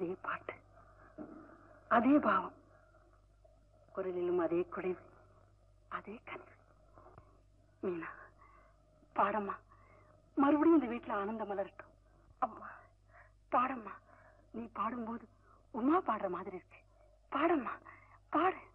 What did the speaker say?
அதே பாட்டு, அதே பாவம், குரலிலும் அதே குறைவு, அதே கனிவு. மீனா பாடம்மா, மறுபடியும் இந்த வீட்டுல ஆனந்தம் மலரட்டும். அம்மா பாடம்மா, நீ பாடும்போது உமா பாடுற மாதிரி இருக்கு. பாடம்மா பாடு.